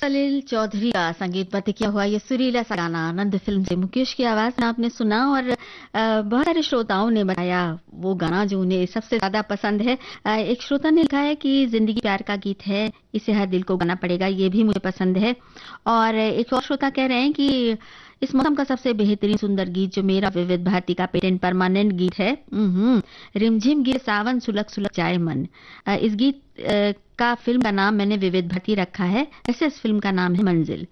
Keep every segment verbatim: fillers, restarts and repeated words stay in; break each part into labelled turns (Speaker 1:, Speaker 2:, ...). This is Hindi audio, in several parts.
Speaker 1: सलील चौधरी का संगीत पर किया हुआ ये सुरीला सा गाना आनंद फिल्म से मुकेश की आवाज में आपने सुना। और अ, बहुत सारे श्रोताओं ने बताया वो गाना जो उन्हें सबसे ज्यादा पसंद है। अ, एक श्रोता ने लिखा है कि जिंदगी प्यार का गीत है, इसे हर दिल को गाना पड़ेगा, ये भी मुझे पसंद है। और एक और श्रोता कह रहे हैं कि इस मौसम का सबसे बेहतरीन सुंदर गीत जो मेरा विविध भारती का पेटेंट परमानेंट गीत है, हम्म रिमझिम गिर सावन सुलग सुलग जाए मन। अ, इस गीत अ, का फिल्म का नाम मैंने विविध भारती रखा है, ऐसे इस फिल्म का नाम है मंजिल।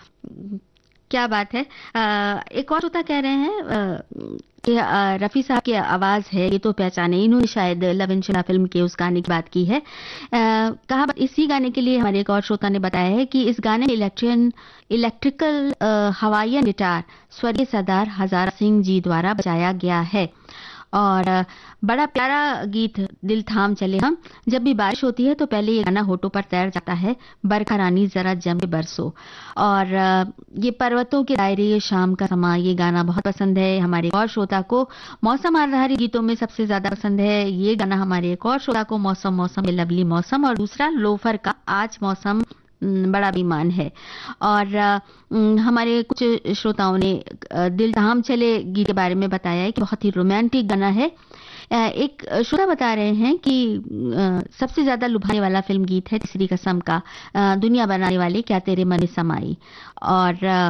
Speaker 1: क्या बात है। अ, एक और श्रोता कह रहे हैं अ, कि अ, रफी साहब की आवाज है, ये तो पहचाने, इन्होंने शायद लव इन शिमला फिल्म के उस गाने की बात की है। अ, कहा इसी गाने के लिए हमारे एक और श्रोता ने बताया है कि इस गाने में इलेक्ट्रियन इलेक्ट्रिकल हवाईयन गिटार स्वर्गीय सरदार हजारा सिंह जी द्वारा बजाया गया है। और अ, बड़ा प्यारा गीत दिल थाम चले हम। जब भी बारिश होती है तो पहले ये गाना होठों पर तैर जाता है, बरखा रानी जरा जम के बरसो। और अ, ये पर्वतों के दायरे, ये शाम का समा, ये गाना बहुत पसंद है हमारे एक और श्रोता को। मौसम आधारित गीतों में सबसे ज्यादा पसंद है ये गाना हमारे एक और श्रोता को, मौसम मौसम ये लवली मौसम। और दूसरा लोफर का आज मौसम न, बड़ा बेईमान है। और अ, न, हमारे कुछ श्रोताओं ने अ, दिल थाम चले गीत के बारे में बताया है कि बहुत ही रोमांटिक गाना है। अ, एक श्रोता बता रहे हैं कि अ, सबसे ज्यादा लुभाने वाला फिल्म गीत है तीसरी कसम का, अ, दुनिया बनाने वाले क्या तेरे मन में समाई। और अ,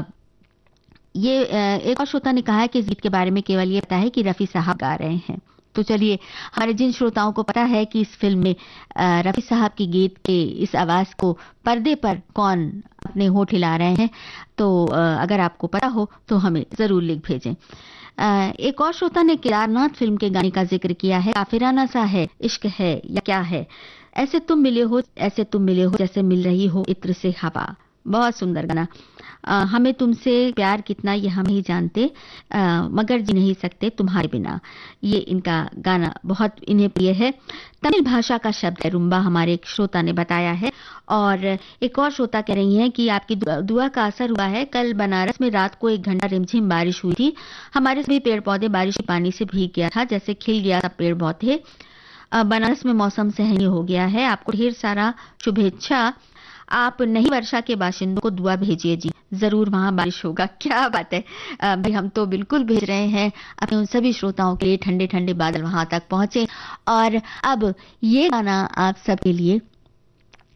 Speaker 1: ये अ, एक और श्रोता ने कहा है कि इस गीत के बारे में केवल ये पता है कि रफी साहब गा रहे हैं। तो चलिए, हमारे जिन श्रोताओं को पता है कि इस फिल्म में अ, रफी साहब की गीत के इस आवाज को पर्दे पर कौन अपने होठ हिला रहे हैं, तो अ, अगर आपको पता हो तो हमें जरूर लिख भेजें। अ, एक और श्रोता ने केदारनाथ फिल्म के गाने का जिक्र किया है, काफिराना सा है इश्क है या क्या है, ऐसे तुम मिले हो ऐसे तुम मिले हो जैसे मिल रही हो इत्र से हवा। बहुत सुंदर गाना। अ, हमें तुमसे प्यार कितना ये हम ही जानते, अ, मगर जी नहीं सकते तुम्हारे बिना। ये इनका गाना बहुत इन्हें प्रिय है। तमिल भाषा का शब्द है रुम्बा, हमारे एक श्रोता ने बताया है। और एक और श्रोता कह रही हैं कि आपकी दुआ, दुआ का असर हुआ है। कल बनारस में रात को एक घंटा रिमझिम बारिश हुई थी, हमारे सभी पेड़ पौधे बारिश के पानी से भीग गया था, जैसे खिल गया था पेड़ पौधे। अ, बनारस में मौसम सहनीय हो गया है। आपको ढेर सारा शुभेच्छा। आप नई वर्षा के बाशिंदों को दुआ भेजिए जी, जरूर वहां बारिश होगा। क्या बात है। अ, भाई हम तो बिल्कुल भेज रहे हैं अपने उन सभी श्रोताओं के लिए, ठंडे ठंडे बादल वहां तक पहुंचे। और अब ये गाना आप सबके लिए